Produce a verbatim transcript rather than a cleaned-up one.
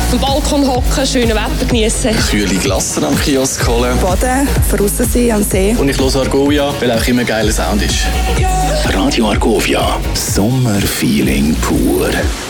dem Balkon hocken, schönes Wetter genießen. Kühle Glassen am Kiosk holen. Baden, draussen sein am See. Und ich höre Argovia, weil auch immer geiler Sound ist. Radio Argovia, Sommerfeeling pur.